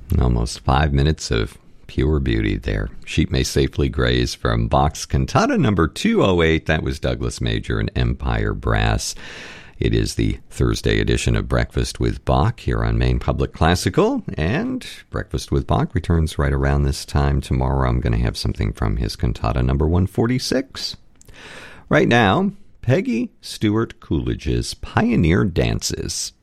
Almost 5 minutes of pure beauty there. Sheep May Safely Graze from Bach's Cantata number 208. That was Douglas Major and Empire Brass. It is the Thursday edition of Breakfast with Bach here on Maine Public Classical, and Breakfast with Bach returns right around this time tomorrow. I'm going to have something from his Cantata number 146. Right now, Peggy Stewart Coolidge's Pioneer Dances.